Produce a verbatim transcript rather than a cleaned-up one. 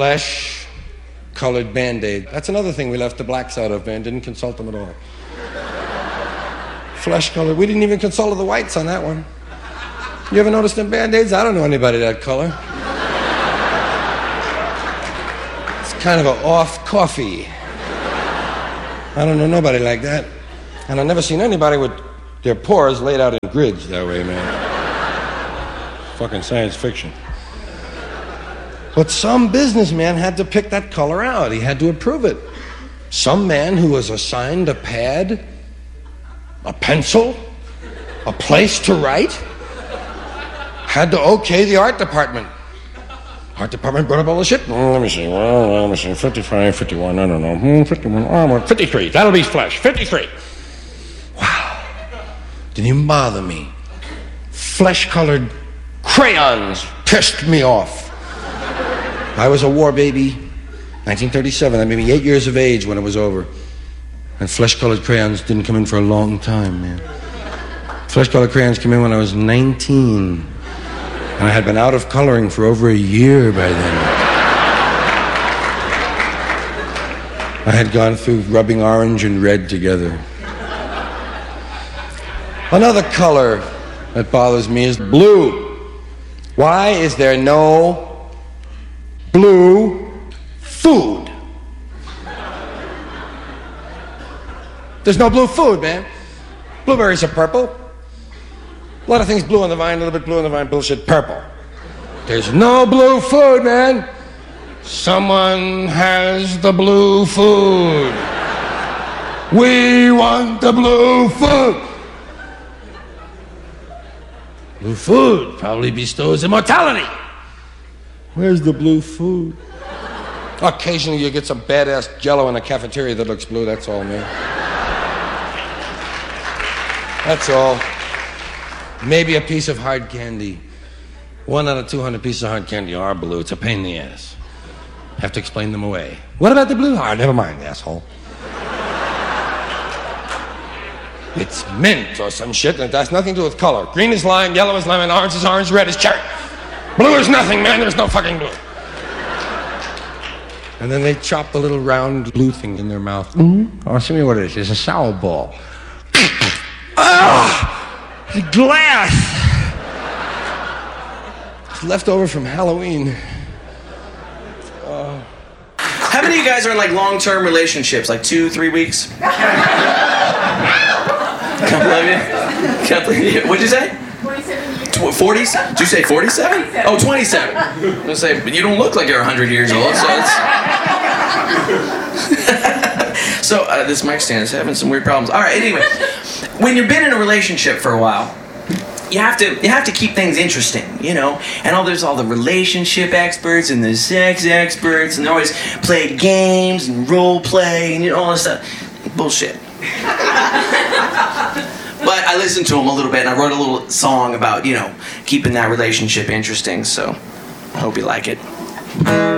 flesh-colored Band-Aid. That's another thing we left the blacks out of, man. Didn't consult them at all. Flesh-colored. We didn't even consult the whites on that one. You ever noticed them Band-Aids? I don't know anybody that color. It's kind of an off coffee. I don't know nobody like that. And I've never seen anybody with their pores laid out in grids that way, man. Fucking science fiction. But some businessman had to pick that color out. He had to approve it. Some man who was assigned a pad, a pencil, a place to write, had to okay the art department. Art department brought up all the shit. Mm, let me see. Well, let me see. fifty-five, fifty-one, I don't know. Hmm, fifty-one, oh, fifty-three. That'll be flesh. fifty-three. Wow. Didn't even bother me. Flesh-colored crayons pissed me off. I was a war baby. nineteen thirty-seven. That made me eight years of age when it was over. And flesh-colored crayons didn't come in for a long time, man. Flesh-colored crayons came in when I was nineteen. And I had been out of coloring for over a year by then. I had gone through rubbing orange and red together. Another color that bothers me is blue. Why is there no blue food? There's no blue food, man. Blueberries are purple. A lot of things blue on the vine, a little bit blue on the vine, bullshit, purple. There's no blue food, man. Someone has the blue food. We want the blue food. Blue food probably bestows immortality. Where's the blue food? Occasionally you get some badass Jell-O in a cafeteria that looks blue, that's all, man. That's all. Maybe a piece of hard candy. One out of two hundred pieces of hard candy are blue. It's a pain in the ass. Have to explain them away. What about the blue? Ah, never mind, asshole. It's mint or some shit, and it has nothing to do with color. Green is lime, yellow is lemon, orange is orange, red is cherry. Blue is nothing, man. There's no fucking blue. And then they chop the little round blue thing in their mouth. Mm-hmm. Oh, show me what it is. It's a sour ball. Ah! The glass! It's left over from Halloween. Uh... How many of you guys are in like long-term relationships? Like two, three weeks? Can't believe you. Can't believe you. What'd you say? forty-seven. forty? Did you say forty-seven? Oh, twenty-seven. I was gonna say, but you don't look like you're one hundred years old, so it's... So, uh, this mic stand is having some weird problems. All right, anyway. When you've been in a relationship for a while, you have to you have to keep things interesting, you know? And all there's all the relationship experts and the sex experts, and they always play games and role play and you know, all this stuff. Bullshit. But I listened to them a little bit, and I wrote a little song about, you know, keeping that relationship interesting, so I hope you like it.